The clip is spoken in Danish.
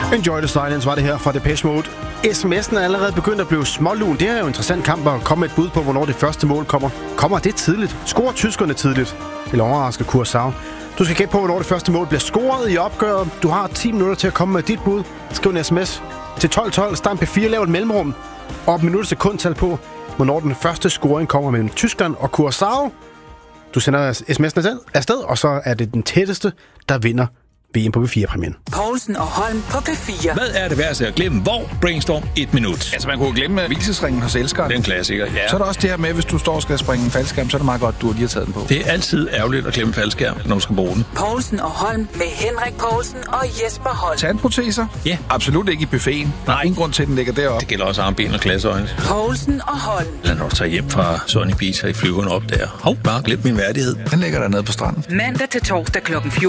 Enjoy the Silence var det her fra Depeche Mode. SMS'en er allerede begyndt at blive smålun. Det er jo en interessant kamp at komme med et bud på, hvornår det første mål kommer. Kommer det tidligt? Scorer tyskerne tidligt? Eller overrasker Curaçao? Du skal gætte på, hvornår det første mål bliver scoret i opgøret. Du har 10 minutter til at komme med dit bud. Skriv en sms til 1212, stamp P4, lav et mellemrum. Og et minut sekundtal på, hvornår den første scoring kommer mellem Tyskland og Curaçao. Du sender sms'en afsted, og så er det den tætteste, der vinder VM på P4-præmien. Poulsen og Holm på P4. Hvad er det værste at glemme? Hvor? Brainstorm 1 minut. Altså, man kunne glemme hvilesesringen hos elskeren. Det er en klassiker, ja. Så er der også det her med, hvis du står og skal springe en faldskærm, så er det meget godt, du lige har taget den på. Det er altid ærgerligt at glemme faldskærm, når du skal bruge den. Poulsen og Holm med Henrik Poulsen og Jesper Holm. Tandproteser? Ja. Absolut ikke i buffeten. Der er ingen grund til, at den ligger deroppe. Det gælder også armben og glasøjne. Poulsen og Holm. Eller når du tager hjem fra Sony Pizza i flyveren op der. Hov, bare glem min værdighed. Den ligger der nede på stranden. Mandag til torsdag kl. 14.